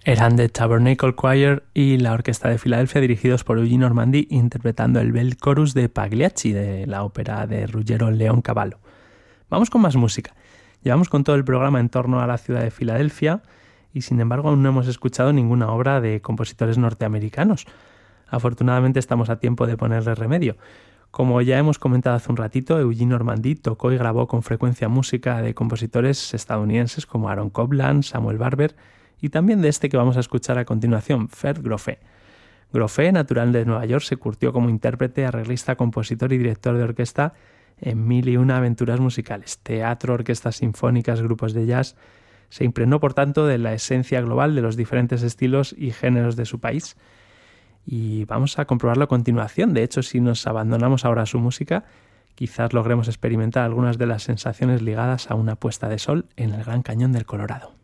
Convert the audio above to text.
Eran The Tabernacle Choir y la Orquesta de Filadelfia, dirigidos por Eugene Ormandy, interpretando el bel chorus de Pagliacci, de la ópera de Ruggero Leoncavallo. Vamos con más música. Llevamos con todo el programa en torno a la ciudad de Filadelfia y sin embargo aún no hemos escuchado ninguna obra de compositores norteamericanos. Afortunadamente estamos a tiempo de ponerle remedio. Como ya hemos comentado hace un ratito, Eugene Ormandy tocó y grabó con frecuencia música de compositores estadounidenses como Aaron Copland, Samuel Barber y también de este que vamos a escuchar a continuación, Ferd Grofe. Grofe, natural de Nueva York, se curtió como intérprete, arreglista, compositor y director de orquesta en 1001 aventuras musicales, teatro, orquestas sinfónicas, grupos de jazz. Se impregnó, por tanto, de la esencia global de los diferentes estilos y géneros de su país. Y vamos a comprobarlo a continuación. De hecho, si nos abandonamos ahora a su música, quizás logremos experimentar algunas de las sensaciones ligadas a una puesta de sol en el Gran Cañón del Colorado.